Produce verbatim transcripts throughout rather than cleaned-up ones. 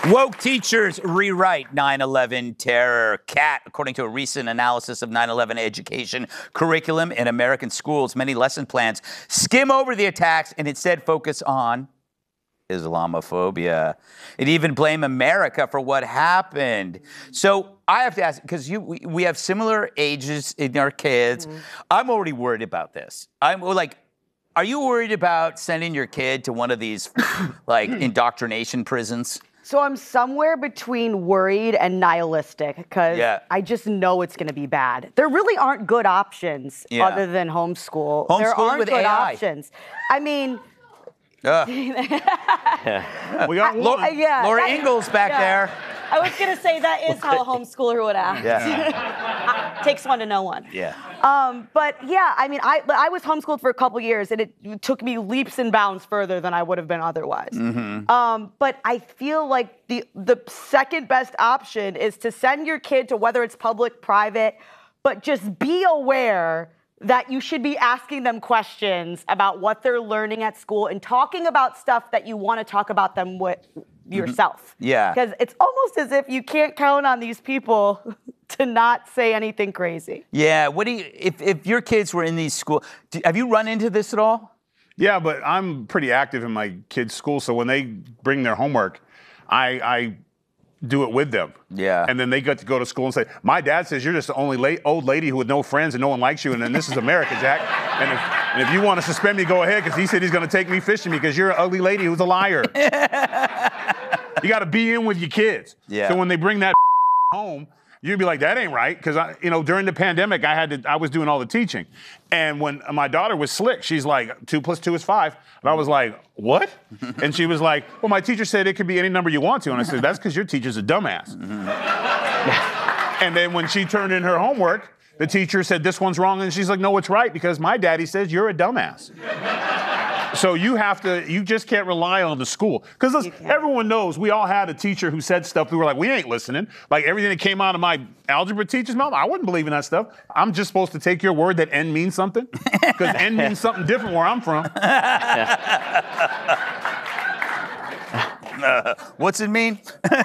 Woke teachers rewrite nine eleven terror. Cat, according to a recent analysis of nine eleven education curriculum in American schools, many lesson plans skim over the attacks and instead focus on Islamophobia and even blame America for what happened. So I have to ask, because you we, we have similar ages in our kids. Mm-hmm. I'm already worried about this. I'm like, are you worried about sending your kid to one of these like indoctrination prisons? So I'm somewhere between worried and nihilistic because yeah. I just know it's going to be bad. There really aren't good options yeah. other than homeschool. Homeschool there aren't with good A I. options. I mean, uh. yeah. we got Laura, yeah, Laura that, Ingalls back yeah. there. I was going to say that is how a homeschooler would act. Yeah. Takes one to know one. Yeah. Um, but yeah, I mean, I I was homeschooled for a couple years, and it took me leaps and bounds further than I would have been otherwise. Mm-hmm. Um, but I feel like the the second best option is to send your kid to whether it's public, private, but just be aware that you should be asking them questions about what they're learning at school and talking about stuff that you want to talk about them with yourself. Mm-hmm. Yeah. Because it's almost as if you can't count on these people to not say anything crazy. Yeah. What do you, if, if your kids were in these schools, have you run into this at all? Yeah, but I'm pretty active in my kids' school, so when they bring their homework, I, I do it with them. Yeah. And then they get to go to school and say, my dad says you're just the only late, old lady who with no friends and no one likes you, and then this is America, Jack. And if, and if you want to suspend me, go ahead, because he said he's going to take me fishing because you're an ugly lady who's a liar. You got to be in with your kids. Yeah. So when they bring that home, you'd be like, that ain't right. Because, I, you know, during the pandemic, I had to, I was doing all the teaching. And when my daughter was slick, she's like, two plus two is five. And I was like, what? And she was like, well, my teacher said it could be any number you want to. And I said, that's because your teacher's a dumbass. Mm-hmm. And then when she turned in her homework, the teacher said, this one's wrong. And she's like, no, it's right, because my daddy says you're a dumbass. So you have to, you just can't rely on the school. Because everyone knows we all had a teacher who said stuff. We were like, we ain't listening. Like everything that came out of my algebra teacher's mouth, I wouldn't believe in that stuff. I'm just supposed to take your word that N means something? Because N means something different where I'm from. uh, what's it mean?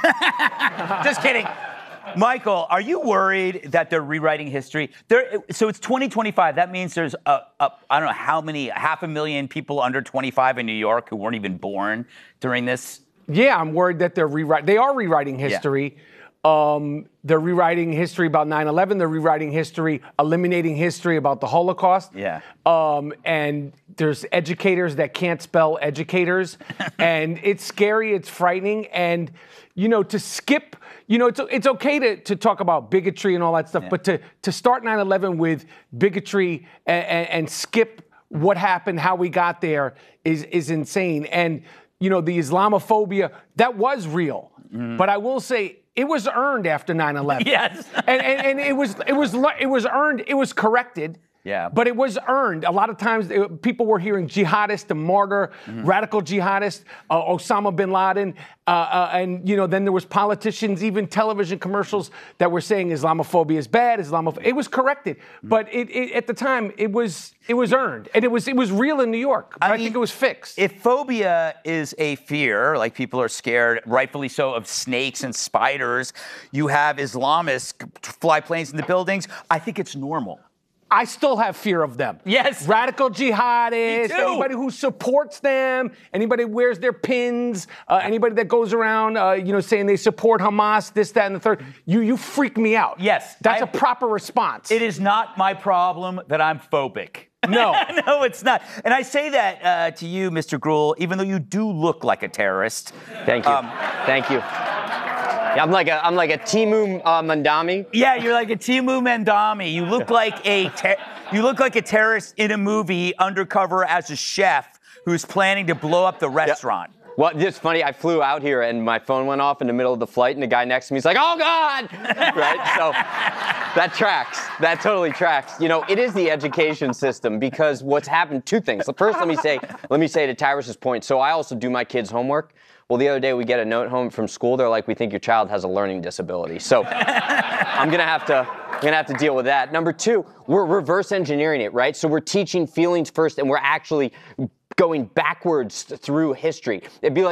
Just kidding. Michael, are you worried that they're rewriting history? There, so it's twenty twenty-five. That means there's, a, a, I don't know how many, half a million people under twenty-five in New York who weren't even born during this. Yeah, I'm worried that they're rewriting. They are rewriting history. Yeah. Um, they're rewriting history about nine eleven. They're rewriting history, eliminating history about the Holocaust. Yeah. Um, and there's educators that can't spell educators. And it's scary. It's frightening. And, you know, to skip... You know, it's it's okay to, to talk about bigotry and all that stuff, yeah. but to, to start nine eleven with bigotry and, and, and skip what happened, how we got there is is insane. And, you know, the Islamophobia, that was real. Mm. But I will say it was earned after nine eleven. Yes. and, and and it was it was it was earned, it was corrected. Yeah. But it was earned. A lot of times it, people were hearing jihadist, a martyr, mm-hmm. radical jihadist, uh, Osama bin Laden. Uh, uh, and, you know, then there was politicians, even television commercials that were saying Islamophobia is bad. Islamophobia. It was corrected. Mm-hmm. But it, it, at the time, it was it was earned. And it was it was real in New York. I, I mean, think it was fixed. If phobia is a fear, like people are scared, rightfully so, of snakes and spiders, you have Islamists fly planes into buildings, I think it's normal. I still have fear of them. Yes. Radical jihadists, anybody who supports them, anybody who wears their pins, uh, anybody that goes around, uh, you know, saying they support Hamas, this, that, and the third. You you freak me out. Yes. That's I, a proper response. It is not my problem that I'm phobic. No. No, it's not. And I say that uh, to you, Mister Gruhl, even though you do look like a terrorist. Thank you. Um, Thank you. Yeah, I'm like a I'm like a Timu uh, Mandami. Yeah, you're like a Timu Mandami. You look like a ter- you look like a terrorist in a movie, undercover as a chef who's planning to blow up the restaurant. Yeah. Well, it's funny. I flew out here and my phone went off in the middle of the flight, and the guy next to me is like, "Oh God!" Right? So that tracks. That totally tracks. You know, it is the education system, because what's happened. Two things. First, let me say let me say to Tyrus's point. So I also do my kids' homework. Well, the other day we get a note home from school. They're like, we think your child has a learning disability. So I'm gonna have to, I'm gonna have to deal with that. Number two, we're reverse engineering it, right? So we're teaching feelings first, and we're actually going backwards through history. It'd be like